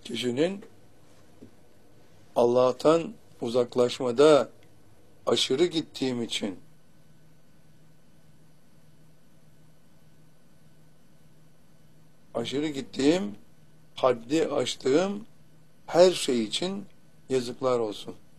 kişinin Allah'tan uzaklaşmada aşırı gittiğim için haddi aştığım her şey için yazıklar olsun.